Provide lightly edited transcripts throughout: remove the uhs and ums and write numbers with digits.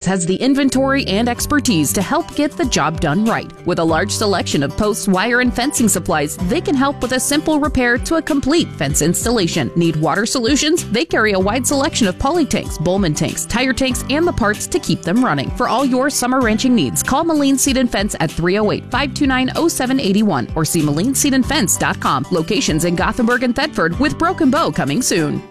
has the inventory and expertise to help get the job done right. With a large selection of posts, wire, and fencing supplies, they can help with a simple repair to a complete fence installation. Need water solutions? They carry a wide selection of poly tanks, Bowman tanks, tire tanks, and the parts to keep them running. For all your summer ranching needs, call Moline Seed and Fence at 308-529-0781 or see MolineSeedandFence.com. Locations in Gothenburg and Thetford, with Broken Bow coming soon.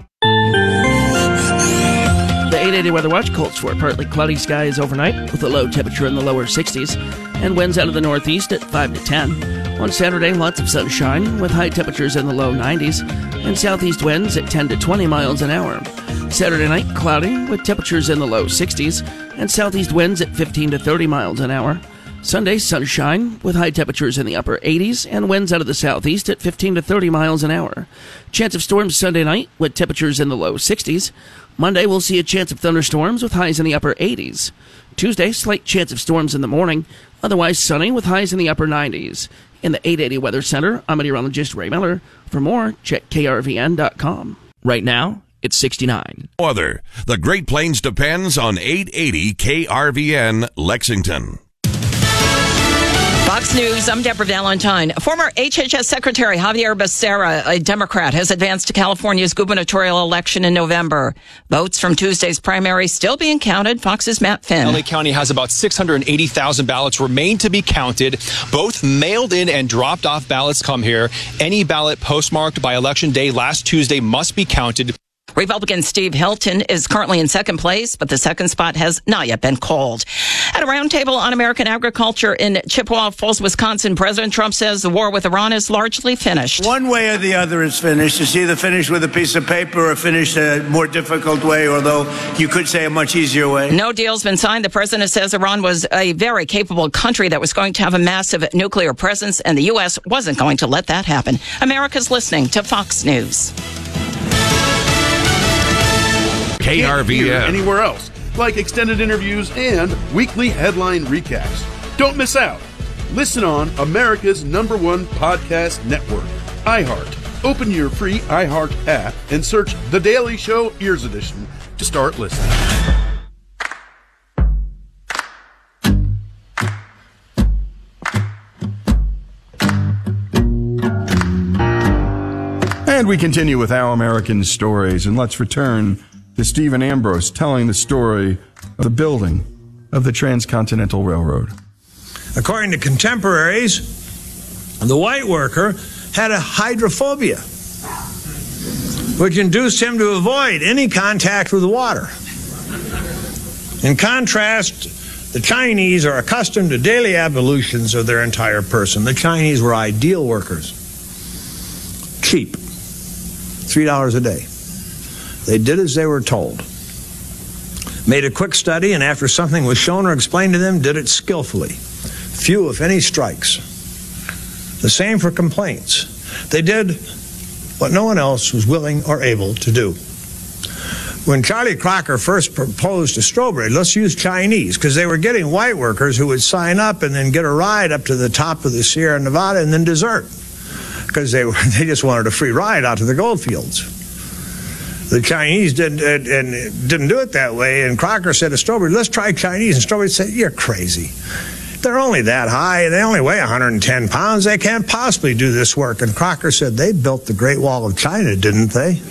The 880 Weather Watch calls for partly cloudy skies overnight with a low temperature in the lower 60s and winds out of the northeast at 5 to 10. On Saturday, lots of sunshine with high temperatures in the low 90s and southeast winds at 10 to 20 miles an hour. Saturday night, cloudy with temperatures in the low 60s and southeast winds at 15 to 30 miles an hour. Sunday, sunshine with high temperatures in the upper 80s and winds out of the southeast at 15 to 30 miles an hour. Chance of storms Sunday night with temperatures in the low 60s. Monday, we'll see a chance of thunderstorms with highs in the upper 80s. Tuesday, slight chance of storms in the morning, otherwise sunny with highs in the upper 90s. In the 880 Weather Center, I'm meteorologist Ray Miller. For more, check krvn.com. Right now, it's 69. Weather. The Great Plains depends on 880 KRVN Lexington. Fox News, I'm Deborah Valentine. Former HHS Secretary Javier Becerra, a Democrat, has advanced to California's gubernatorial election in November. Votes from Tuesday's primary still being counted. Fox's Matt Finn. LA County has about 680,000 ballots remain to be counted. Both mailed in and dropped off ballots come here. Any ballot postmarked by Election Day last Tuesday must be counted. Republican Steve Hilton is currently in second place, but the second spot has not yet been called. At a roundtable on American agriculture in Chippewa Falls, Wisconsin, President Trump says the war with Iran is largely finished. One way or the other is finished. It's either finished with a piece of paper or finished a more difficult way, although you could say a much easier way. No deal's been signed. The president says Iran was a very capable country that was going to have a massive nuclear presence, and the U.S. wasn't going to let that happen. America's listening to Fox News. KRVN. Anywhere else, like extended interviews and weekly headline recaps. Don't miss out. Listen on America's #1 podcast network, iHeart. Open your free iHeart app and search The Daily Show Ears Edition to start listening. And we continue with Our American Stories, and let's return to Stephen Ambrose telling the story of the building of the Transcontinental Railroad. According to contemporaries, the white worker had a hydrophobia, which induced him to avoid any contact with water. In contrast, the Chinese are accustomed to daily ablutions of their entire person. The Chinese were ideal workers. Cheap. $3 a day. They did as they were told. Made a quick study, and after something was shown or explained to them, did it skillfully. Few, if any, strikes. The same for complaints. They did what no one else was willing or able to do. When Charlie Crocker first proposed to Strobridge, let's use Chinese, because they were getting white workers who would sign up and then get a ride up to the top of the Sierra Nevada and then desert, because they just wanted a free ride out to the gold fields. The Chinese didn't do it that way, and Crocker said to Strobridge, let's try Chinese. And Strobridge said, you're crazy. They're only that high. They only weigh 110 pounds. They can't possibly do this work. And Crocker said, they built the Great Wall of China, didn't they?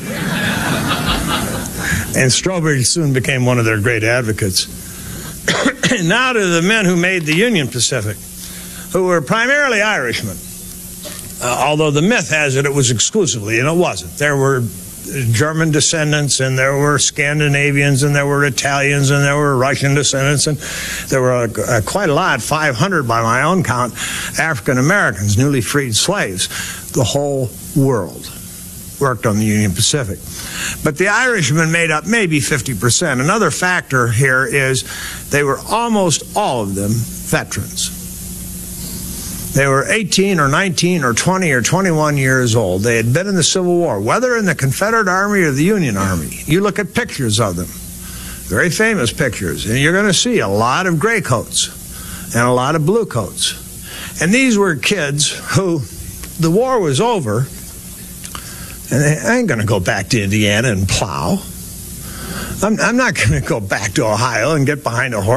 And Strobridge soon became one of their great advocates. Now to the men who made the Union Pacific, who were primarily Irishmen. Although the myth has it was exclusively, and it wasn't. There were German descendants, and there were Scandinavians, and there were Italians, and there were Russian descendants, and there were quite a lot, 500 by my own count, African Americans, newly freed slaves. The whole world worked on the Union Pacific. But the Irishmen made up maybe 50%. Another factor here is they were almost all of them veterans. They were 18 or 19 or 20 or 21 years old. They had been in the Civil War, whether in the Confederate Army or the Union Army. You look at pictures of them, very famous pictures, and you're going to see a lot of gray coats and a lot of blue coats. And these were kids who, the war was over, and they ain't going to go back to Indiana and plow. I'm not going to go back to Ohio and get behind a horse